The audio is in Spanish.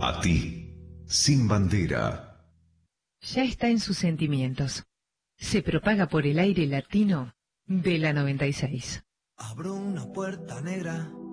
A ti, sin bandera. Ya está en sus sentimientos. Se propaga por el aire latino de la 96. Abro una puerta negra